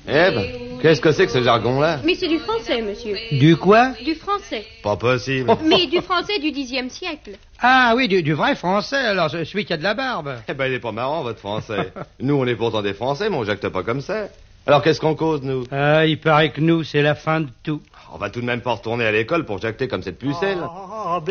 Eh ben, qu'est-ce que c'est que ce jargon-là? Mais c'est du français, monsieur. Du quoi? Du français. Pas possible. Mais du français du Xe siècle. Ah oui, du vrai français, alors, celui qui a de la barbe. Eh ben, il est pas marrant, votre français. Nous, on est pourtant des Français, mais on jacte pas comme ça. Alors, qu'est-ce qu'on cause, nous? Ah, il paraît que nous, c'est la fin de tout. On va tout de même pas retourner à l'école pour jacter comme cette pucelle.